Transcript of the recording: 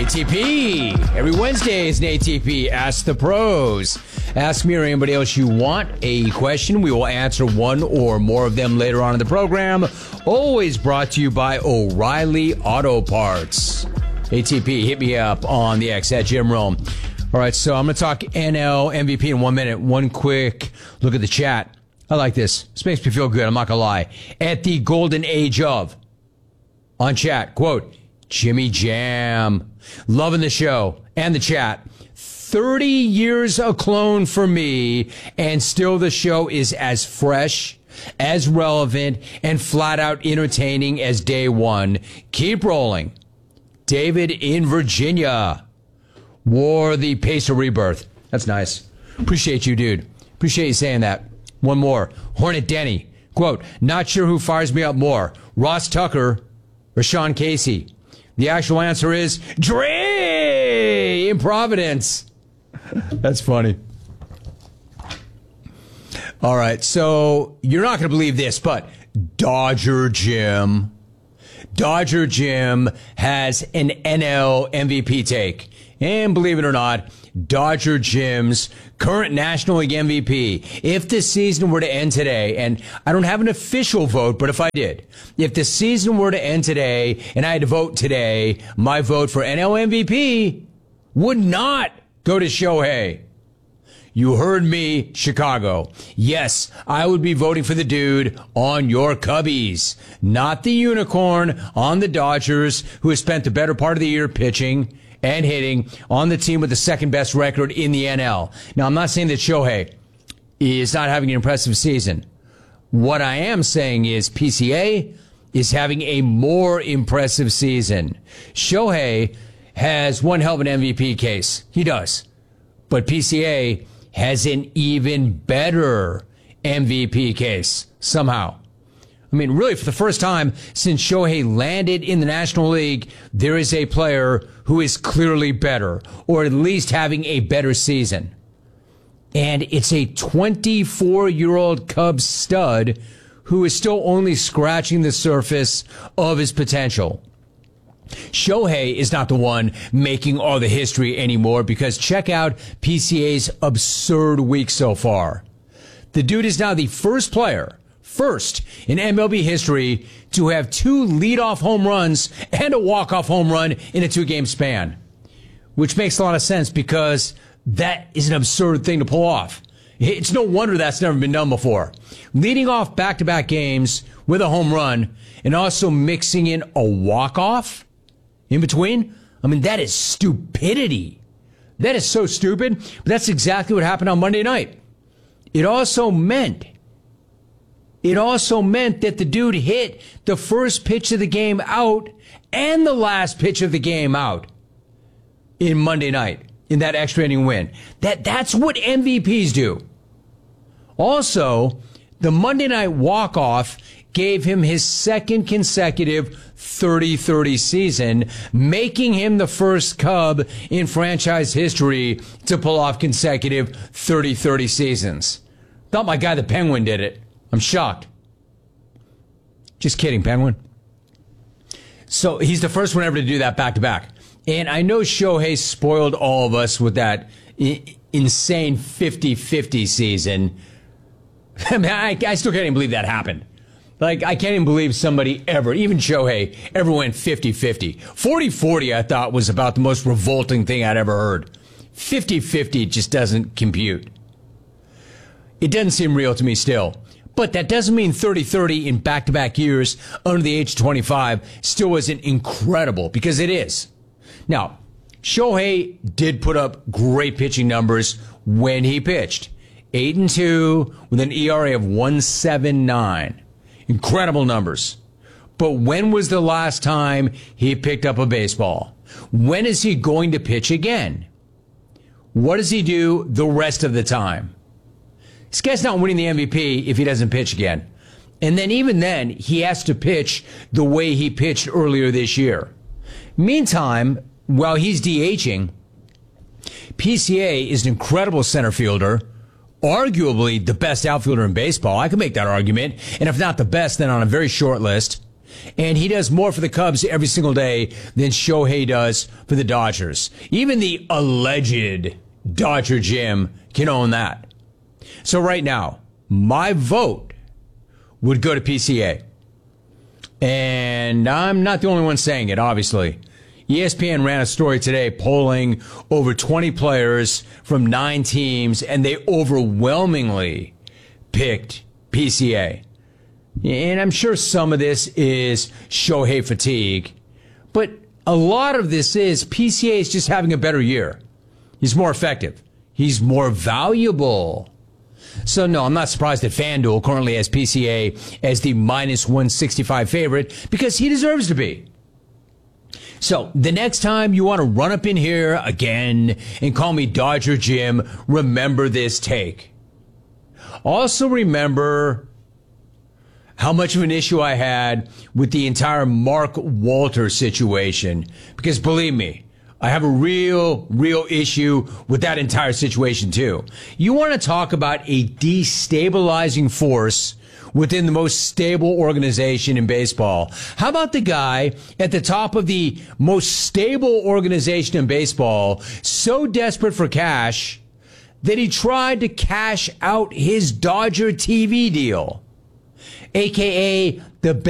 ATP. Every Wednesday is an ATP. Ask the pros. Ask me or anybody else you want a question. We will answer one or more of them later on in the program. Always brought to you by O'Reilly Auto Parts. ATP, hit me up on the X at Jim Rome. All right, so I'm going to talk NL MVP in 1 minute. One quick look at the chat. I like this. This makes me feel good. I'm not going to lie. At the golden age of, on chat, quote, Jimmy Jam. Loving the show and the chat. 30 years a clone for me, and still the show is as fresh, as relevant, and flat out entertaining as day one. Keep rolling. David in Virginia. Wore the Pacer rebirth. That's nice. Appreciate you, dude. Appreciate you saying that. One more. Hornet Denny. Quote, not sure who fires me up more, Ross Tucker or Sean Casey. The actual answer is Dre in Providence. That's funny. All right, so you're not going to believe this, but Dodger Jim has an NL MVP take. And believe it or not, Dodger Jim's current National League MVP, if the season were to end today, and I don't have an official vote, but if I did, if the season were to end today and I had to vote today, my vote for NL MVP would not go to Shohei. You heard me, Chicago. Yes, I would be voting for the dude on your Cubbies, not the unicorn on the Dodgers, who has spent the better part of the year pitching and hitting on the team with the second best record in the NL. Now, I'm not saying that Shohei is not having an impressive season. What I am saying is PCA is having a more impressive season. Shohei has one hell of an MVP case. He does. But PCA has an even better MVP case somehow. I mean, really, for the first time since Shohei landed in the National League, there is a player who is clearly better, or at least having a better season. And it's a 24-year-old Cubs stud who is still only scratching the surface of his potential. Shohei is not the one making all the history anymore, because check out PCA's absurd week so far. The dude is now the first in MLB history to have 2 leadoff home runs and a walk-off home run in a 2-game span, which makes a lot of sense because that is an absurd thing to pull off. It's no wonder that's never been done before. Leading off back-to-back games with a home run and also mixing in a walk-off in between, I mean, that is stupidity. That is so stupid, but that's exactly what happened on Monday night. It also meant that the dude hit the first pitch of the game out and the last pitch of the game out in Monday night in that extra inning win. That's what MVPs do. Also, the Monday night walk-off gave him his second consecutive 30-30 season, making him the first Cub in franchise history to pull off consecutive 30-30 seasons. Thought my guy the Penguin did it. I'm shocked. Just kidding, Penguin. So he's the first one ever to do that back-to-back. And I know Shohei spoiled all of us with that insane 50-50 season. I mean, I still can't even believe that happened. Like, I can't even believe somebody ever, even Shohei, ever went 50-50. 40-40 I thought was about the most revolting thing I'd ever heard. 50-50 just doesn't compute. It doesn't seem real to me still. But that doesn't mean 30-30 in back-to-back years under the age of 25 still isn't incredible, because it is. Now, Shohei did put up great pitching numbers when he pitched. 8-2 with an ERA of 1.79. Incredible numbers. But when was the last time he picked up a baseball? When is he going to pitch again? What does he do the rest of the time? This guy's not winning the MVP if he doesn't pitch again. And then even then, he has to pitch the way he pitched earlier this year. Meantime, while he's DHing, PCA is an incredible center fielder, arguably the best outfielder in baseball. I can make that argument. And if not the best, then on a very short list. And he does more for the Cubs every single day than Shohei does for the Dodgers. Even the alleged Dodger Jim can own that. So right now, my vote would go to PCA. And I'm not the only one saying it, obviously. ESPN ran a story today polling over 20 players from 9 teams, and they overwhelmingly picked PCA. And I'm sure some of this is Shohei fatigue, but a lot of this is PCA is just having a better year. He's more effective. He's more valuable. So no, I'm not surprised that FanDuel currently has PCA as the minus 165 favorite because he deserves to be. So the next time you want to run up in here again and call me Dodger Jim, remember this take. Also remember how much of an issue I had with the entire Mark Walters situation. Because believe me, I have a real issue with that entire situation too. You want to talk about a destabilizing force within the most stable organization in baseball. How about the guy at the top of the most stable organization in baseball, so desperate for cash that he tried to cash out his Dodger TV deal, aka the